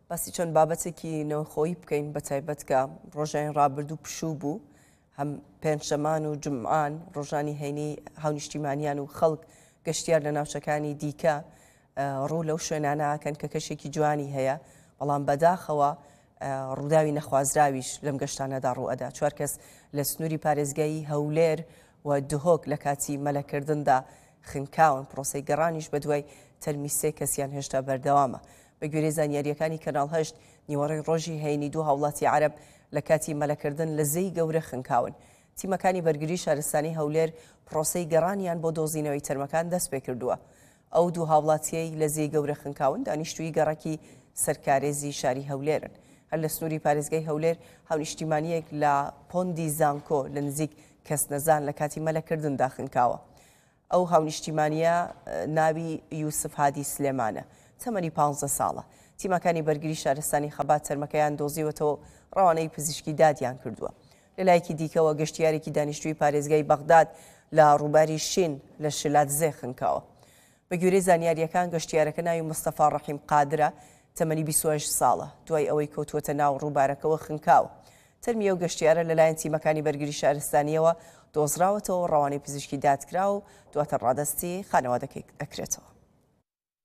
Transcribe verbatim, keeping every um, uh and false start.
باسی چەند بابەتێکی نەوەخۆیی بکەین بە تایبەت کە ڕۆژانی ڕابردوو پشوو بوو هەم پێنجشەمان و جمعان ڕۆژانی هەینی هاونیشتیمانیان و خەڵک گەشتیار لە ناوچەکانی دیکە ڕوو لەو شوێنانەکەن کە کەشێکی جوانی هەیە بەڵام بەداخەوە ڕووداوی نەخوازراویش لەم گەشتانەدا ڕوئەدا. چوار کەس لە سنووری پارێزگایی هەولێر و دهۆک لە کاتی مەلەکردندا خنکاون. پرۆسەی گەڕانیش بە دوای تەرمی سێ کەسیان هێشتا بەردەوامە. بە گوێرەی زانیاریەکانی کەناڵ هەشت نیوەڕۆی ڕۆژی هەینی دوو هاوڵاتی عەرەب لە کاتی مەلەکردن لە زەی گەورە خنکاون. تیمەکانی بەرگری شارستانی هەولێر پرۆسەی گەڕانیان بۆ دۆزینەوەی تەرمەکان دەست پێ کردووە. ئەو دوو هاوڵاتیەی لە زەی گەورە خنکاون دانیشتووی گەڕەکی سەرکارێزی شاری هەولێرن. هەر لە سنووری پارێزگای هەولێر هاونیشتیمانیەک لە پۆندی زانکۆ لە نزیک کەس نەزان لە کاتی مەلەکردندا خنکاوە. ئەو هاونیشتیمانیە ناوی یوسف هادی سلێمانە، تەمەنی پانزدە ساڵە. تیمەکانی بەرگری شارستانی خەبات تەرمەکەیان دۆزیوەتەوە ڕەوانەی پزیشکی دادیان کردووە. لەلایەکی دیکەوە گەشتیارێکی دانیشتووی پارێزگای بەغداد لە ڕووباری شین لە شلاتزێ خنکاوە. بە گوێرەی زانیاریەکان گەشتیارەکە ناوی مستەفا ڕەحیم قادرە، تەمەنی بیست و هەشت ساڵە، دوای ئەوەی کەوتووەتە ناو ڕووبارەکەەوە خنکاوە. تەرمی ئەو گەشتیارە لەلایەن تیمەکانی بەرگری شارستانیەوە دۆزراوەتەوە، ڕەوانەی پزیشکی دادکرا و دواتر ڕادەستی خانەوادەکەی ئەکرێتەوە.